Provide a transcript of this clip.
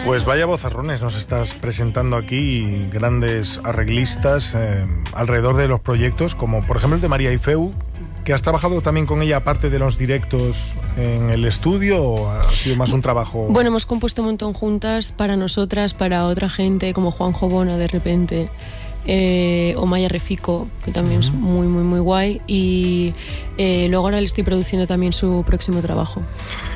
Pues vaya vozarrones nos estás presentando aquí, grandes arreglistas alrededor de los proyectos, como por ejemplo el de María Ifeu, que has trabajado también con ella aparte de los directos en el estudio, ¿o ha sido más un trabajo? Bueno, hemos compuesto un montón juntas, para nosotras, para otra gente, como Juanjo Bona de repente, o Maya Refico, que también es muy, muy, muy guay, y luego ahora le estoy produciendo también su próximo trabajo.